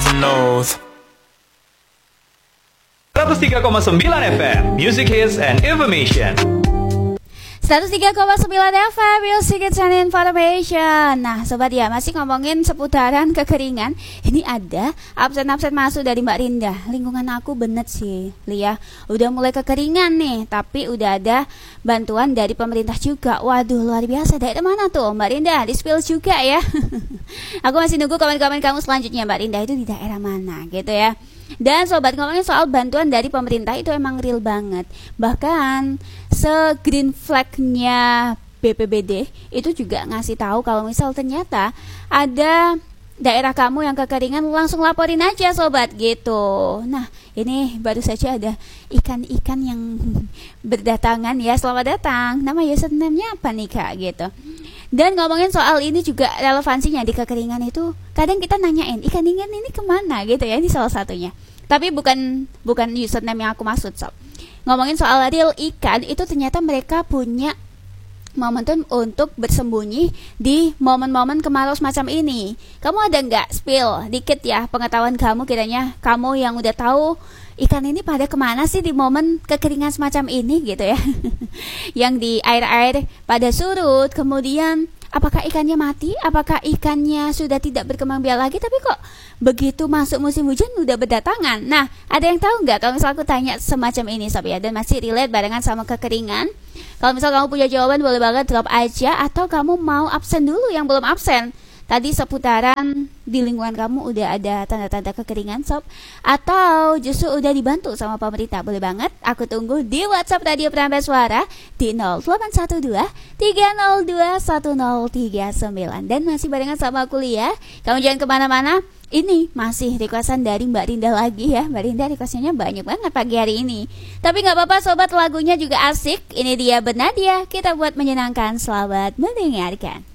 North 103,9 FM Music Hits and Information. 103,9 FM Music Hits and Information. Nah sobat ya, masih ngomongin seputaran kekeringan. Ini ada absen-absen masuk dari Mbak Rinda. Lingkungan aku benet sih Lia, udah mulai kekeringan nih, tapi udah ada bantuan dari pemerintah juga. Waduh luar biasa. Dari mana tuh Mbak Rinda? Di spill juga ya. Aku masih nunggu komen-komen kamu selanjutnya Mbak Rinda, itu di daerah mana gitu ya. Dan sobat, ngomongin soal bantuan dari pemerintah itu emang real banget. Bahkan se-green flag-nya BPBD itu juga ngasih tahu kalau misal ternyata ada daerah kamu yang kekeringan, langsung laporin aja sobat gitu. Nah ini baru saja ada ikan-ikan yang berdatangan ya. Selamat datang. Nama username-nya apa nih kak gitu. Dan ngomongin soal ini juga relevansinya di kekeringan itu, kadang kita nanyain ikan-ikan ini kemana gitu ya. Ini salah satunya. Tapi bukan username yang aku maksud sob. Ngomongin soal real ikan itu, ternyata mereka punya momentum untuk bersembunyi di momen-momen kemarau semacam ini. Kamu ada nggak spill dikit ya pengetahuan kamu, kiranya kamu yang udah tahu ikan ini pada kemana sih di momen kekeringan semacam ini gitu ya. Yang di air-air pada surut, kemudian apakah ikannya mati? Apakah ikannya sudah tidak berkembang biak lagi? Tapi kok begitu masuk musim hujan udah berdatangan? Nah, ada yang tahu nggak kalau misal aku tanya semacam ini sob ya, dan masih relate barengan sama kekeringan? Kalau misal kamu punya jawaban boleh banget drop aja, atau kamu mau absen dulu yang belum absen. Tadi seputaran di lingkungan kamu udah ada tanda-tanda kekeringan sob, atau justru udah dibantu sama pemerintah, boleh banget. Aku tunggu di WhatsApp Radio Penambah Suara di 0812 302 1039. Dan masih barengan sama aku Lia. Kamu jangan kemana-mana. Ini masih requestan dari Mbak Rinda lagi ya. Mbak Rinda requestnya banyak banget pagi hari ini. Tapi gak apa-apa sobat, lagunya juga asik. Ini dia Benadia, kita buat menyenangkan. Selamat mendengarkan.